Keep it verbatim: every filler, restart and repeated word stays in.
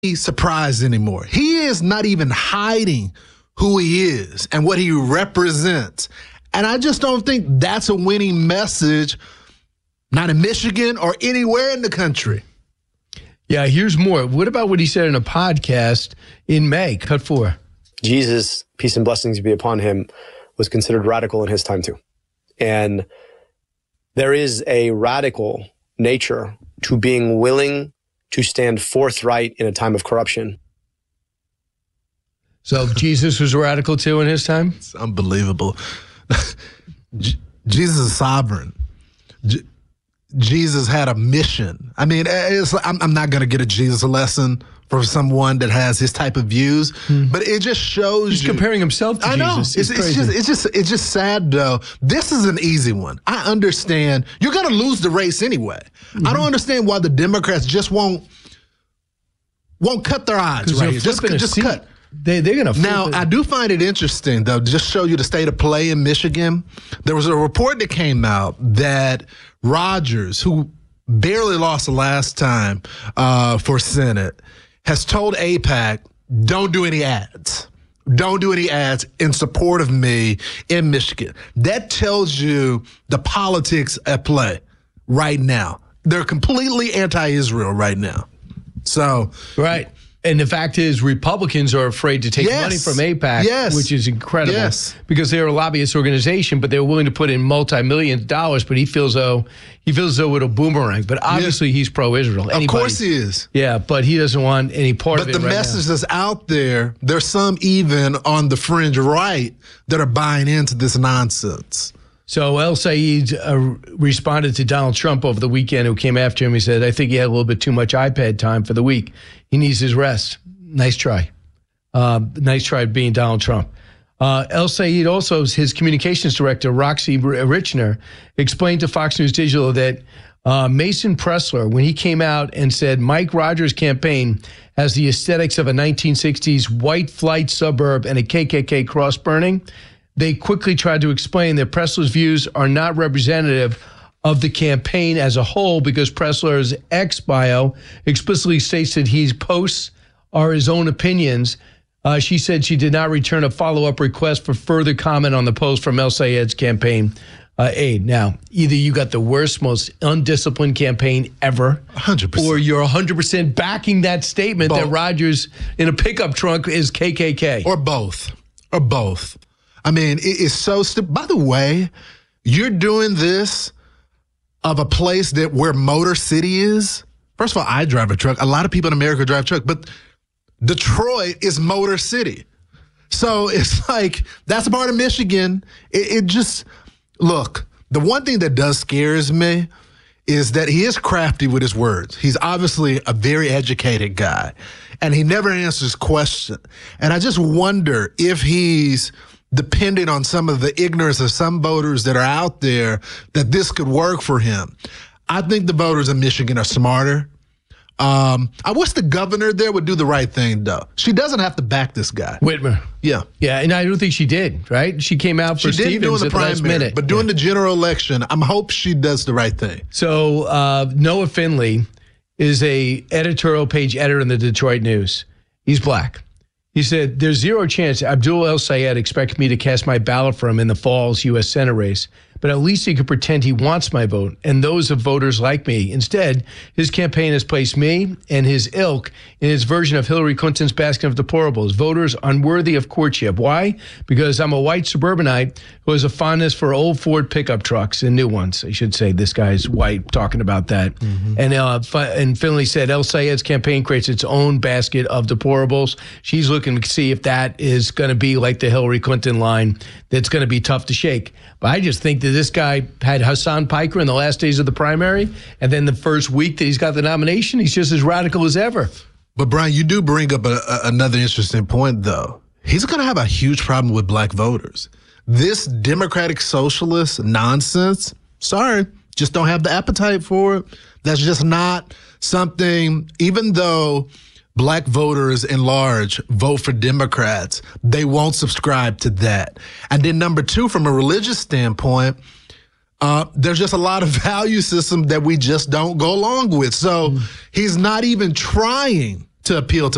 surprised anymore. He is not even hiding who he is and what he represents. And I just don't think that's a winning message, not in Michigan or anywhere in the country. Yeah, here's more. What about what he said in a podcast in May? Cut four. Jesus, peace and blessings be upon him, was considered radical in his time too. And there is a radical nature to being willing to stand forthright in a time of corruption. So Jesus was radical too in his time? It's unbelievable. J- Jesus is sovereign. J- Jesus had a mission. I mean, it's, I'm, I'm not going to get a Jesus lesson from someone that has his type of views, hmm. but it just shows He's you. comparing himself to I know. Jesus. It's, It's, it's, just, it's just it's just sad, though. This is an easy one. I understand. You're going to lose the race anyway. Mm-hmm. I don't understand why the Democrats just won't won't cut their odds right here. Just, just cut. They, they're going to Now, it. I do find it interesting, though, to just show you the state of play in Michigan. There was a report that came out that Rogers, who barely lost the last time uh, for Senate, has told AIPAC, don't do any ads. Don't do any ads in support of me in Michigan. That tells you the politics at play right now. They're completely anti-Israel right now. So, right. And the fact is, Republicans are afraid to take yes, money from AIPAC, yes, which is incredible, yes. because they're a lobbyist organization, but they're willing to put in multi-million dollars. But he feels though he feels as though it'll boomerang. But obviously, yeah. he's pro-Israel. Anybody, of course, he is. Yeah, but he doesn't want any part but of it. But the right message now. that's out there, there's some even on the fringe right that are buying into this nonsense. So El Sayed uh, responded to Donald Trump over the weekend, who came after him. He said, I think he had a little bit too much iPad time for the week. He needs his rest. Nice try. Uh, nice try being Donald Trump. Uh, El Sayed also, his communications director, Roxy Richner, explained to Fox News Digital that uh, Mason Pressler, when he came out and said Mike Rogers' campaign has the aesthetics of a nineteen sixties white flight suburb and a K K K cross burning, they quickly tried to explain that Pressler's views are not representative of the campaign as a whole, because Pressler's X bio explicitly states that his posts are his own opinions. Uh, she said she did not return a follow-up request for further comment on the post from El Sayed's campaign uh, aide. Now, either you got the worst, most undisciplined campaign ever, one hundred percent. or you're one hundred percent backing that statement both. that Rogers in a pickup trunk is K K K. Or both. Or both. I mean, it is so stupid. By the way, you're doing this of a place that where Motor City is. First of all, I drive a truck. A lot of people in America drive a truck, but Detroit is Motor City. So it's like, that's a part of Michigan. It, it just, look, the one thing that does scares me is that he is crafty with his words. He's obviously a very educated guy, and he never answers questions. And I just wonder if he's depending on some of the ignorance of some voters that are out there, that this could work for him. I think the voters in Michigan are smarter. Um, I wish the governor there would do the right thing, though. She doesn't have to back this guy. Whitmer. Yeah. Yeah, and I don't think she did, right? She came out for she Stevens during the at the last primary, minute. But during yeah. the general election, I'm hope she does the right thing. So uh, Noah Finley is a editorial page editor in the Detroit News. He's black. He said, there's zero chance Abdul El Sayed expects me to cast my ballot for him in the fall's U S Senate race, but at least he could pretend he wants my vote and those of voters like me. Instead, his campaign has placed me and his ilk in his version of Hillary Clinton's basket of deplorables, voters unworthy of courtship. Why? Because I'm a white suburbanite who has a fondness for old Ford pickup trucks and new ones. I should say this guy's white talking about that. Mm-hmm. And uh, and Finley said El Sayed's campaign creates its own basket of deplorables. She's looking to see if that is going to be like the Hillary Clinton line that's going to be tough to shake. But I just think that this guy had Hassan Piker in the last days of the primary, and then the first week that he's got the nomination, he's just as radical as ever. But, Brian, you do bring up a, a, another interesting point, though. He's going to have a huge problem with black voters. This democratic socialist nonsense, sorry, just don't have the appetite for it. That's just not something, even though black voters in large vote for Democrats, they won't subscribe to that. And then number two, from a religious standpoint, uh, there's just a lot of value system that we just don't go along with. So mm. he's not even trying to appeal to